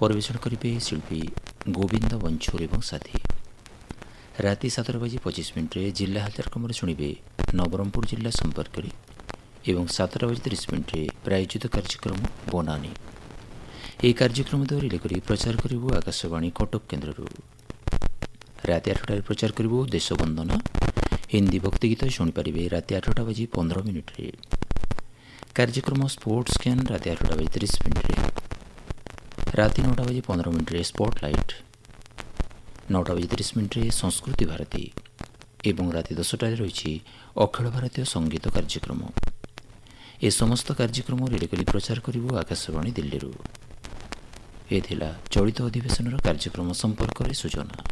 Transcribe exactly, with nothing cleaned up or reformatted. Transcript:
ପରିବେଷଣ କରିବେ ଶିଳ୍ପୀ ଗୋବିନ୍ଦ ବଂଛୁର ଏବଂ ସାଥୀ। ରାତି ସାତଟା ବାଜି ପଚିଶ ମିନିଟ୍ରେ ଜିଲ୍ଲା ହାଲଚାଲ କ୍ରମରେ ଶୁଣିବେ ନବରଙ୍ଗପୁର ଜିଲ୍ଲା ସମ୍ପର୍କରେ ଏବଂ ସାତଟା ବାଜି ତିରିଶ ମିନିଟ୍ରେ ପ୍ରାୟୋଜିତ କାର୍ଯ୍ୟକ୍ରମ ବନାନୀ। ଏହି କାର୍ଯ୍ୟକ୍ରମ ଦ୍ୱାରା ରିଲେ କରି ପ୍ରଚାର କରିବୁ ଆକାଶବାଣୀ କଟକ କେନ୍ଦ୍ରରୁ। ରାତି ଆଠଟାରେ ପ୍ରଚାର କରିବୁ ଦେଶବନ୍ଦନା ହିନ୍ଦୀ ଭକ୍ତିଗୀତ ଶୁଣିପାରିବେ ରାତି ଆଠଟା ବାଜି ପନ୍ଦର ମିନିଟ୍ରେ। କାର୍ଯ୍ୟକ୍ରମ ସ୍ପୋର୍ଟସ୍ ସ୍କାନ୍ ରାତି ଆଠଟା ବାଜି ତିରିଶ ମିନିଟ୍ରେ। ରାତି ନଅଟା ବାଜି ପନ୍ଦର ମିନିଟ୍ରେ ସ୍ପଟଲାଇଟ୍, ନଅଟା ବାଜି ତିରିଶ ମିନିଟ୍ରେ ସଂସ୍କୃତି ଭାରତୀ ଏବଂ ରାତି ଦଶଟାରେ ରହିଛି ଅଖିଳ ଭାରତୀୟ ସଙ୍ଗୀତ କାର୍ଯ୍ୟକ୍ରମ। ଏ ସମସ୍ତ କାର୍ଯ୍ୟକ୍ରମ ରିଲେ କରି ପ୍ରଚାର କରିବୁ ଆକାଶବାଣୀ ଦିଲ୍ଲୀରୁ। ଏ ଥିଲା ଚଳିତ ଅଧିବେଶନର କାର୍ଯ୍ୟକ୍ରମ ସମ୍ପର୍କରେ ସୂଚନା।